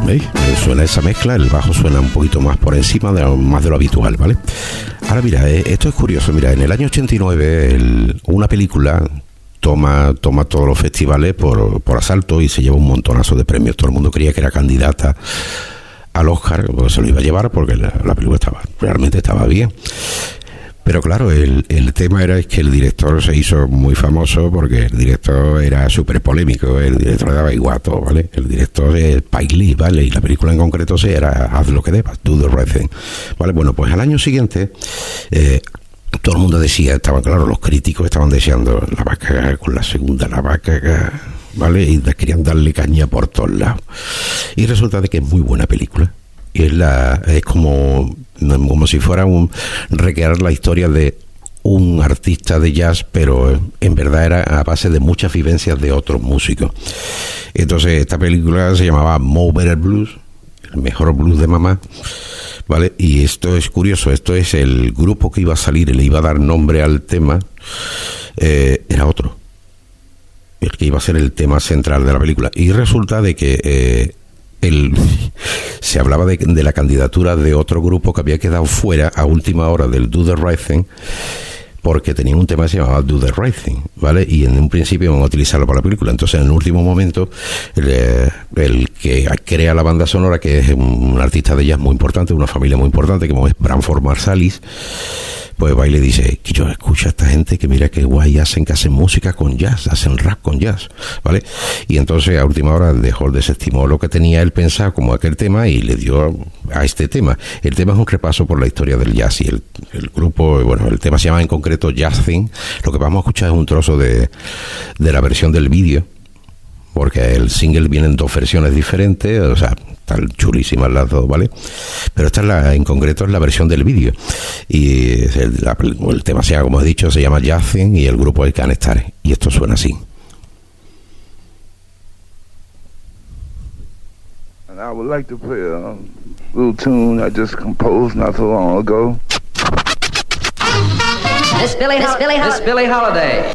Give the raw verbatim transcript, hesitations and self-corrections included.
¿Veis? Suena esa mezcla, el bajo suena un poquito más por encima, de, más de lo habitual, ¿vale? Ahora mira, eh, esto es curioso, mira, en el año ochenta y nueve el, una película toma, toma todos los festivales por, por asalto y se lleva un montonazo de premios. Todo el mundo creía que era candidata al Oscar, pues se lo iba a llevar porque la, la película estaba, realmente estaba bien. Pero claro, el, el tema era es que el director se hizo muy famoso porque el director era súper polémico, el director le daba igual todo, ¿vale? El director es Spike Lee, ¿vale? Y la película en concreto se era Haz lo que debas, Do the Right Thing, ¿vale? Bueno, pues al año siguiente eh, todo el mundo decía, estaban claro, los críticos estaban deseando, la va a cagar con la segunda, la va a cagar, ¿vale? Y querían darle caña por todos lados. Y resulta de que es muy buena película. Y es, la, es como, como si fuera un recrear la historia de un artista de jazz, pero en verdad era a base de muchas vivencias de otros músicos. Entonces esta película se llamaba Mo Better Blues, el mejor blues de mamá, ¿vale? Y esto es curioso, esto es el grupo que iba a salir y le iba a dar nombre al tema, eh, era otro, el que iba a ser el tema central de la película. Y resulta de que eh, El, se hablaba de, de la candidatura de otro grupo que había quedado fuera a última hora del Do the Right Thing porque tenían un tema que se llamaba Do the Right Thing, ¿vale? Y en un principio iban a utilizarlo para la película. Entonces en el último momento el, el que crea la banda sonora, que es un artista de jazz muy importante, una familia muy importante como es Branford Marsalis, pues va y le dice que yo escucho a esta gente que mira qué guay hacen, que hacen música con jazz, hacen rap con jazz, ¿vale? Y entonces a última hora dejó, desestimó lo que tenía él pensado como aquel tema y le dio a este tema. El tema es un repaso por la historia del jazz y el, el grupo, bueno, el tema se llama en concreto Jazz Thing. Lo que vamos a escuchar es un trozo de, de la versión del vídeo, porque el single viene en dos versiones diferentes, o sea, están chulísimas las dos, ¿vale? Pero esta es la, en concreto es la versión del vídeo. Y el, la, el tema, sea, como he dicho, se llama Jazz Thing y el grupo es Can't Start. Y esto suena así. And I would like to play a little tune I just composed not so long ago. Miss Billie, Miss Billie, Miss Billie Holiday.